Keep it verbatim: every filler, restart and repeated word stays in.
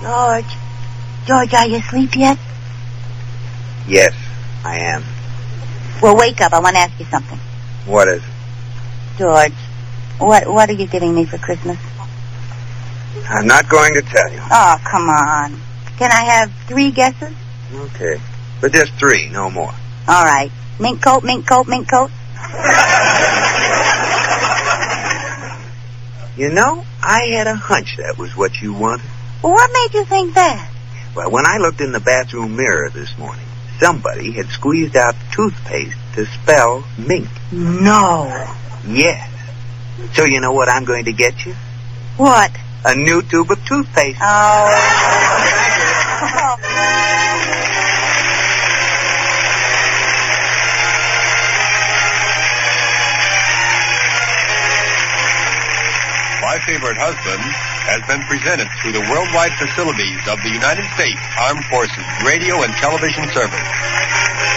George. George, are you asleep yet? Yes, I am. Well, wake up. I want to ask you something. What is it? George, what what are you giving me for Christmas? I'm not going to tell you. Oh, come on. Can I have three guesses? Okay. But just three, no more. All right. Mink coat, mink coat, mink coat. You know, I had a hunch that was what you wanted. Well, what made you think that? Well, when I looked in the bathroom mirror this morning, somebody had squeezed out toothpaste to spell mink. No. Yes. So you know what I'm going to get you? What? A new tube of toothpaste. Oh. My Favorite Husband has been presented through the worldwide facilities of the United States Armed Forces Radio and Television Service.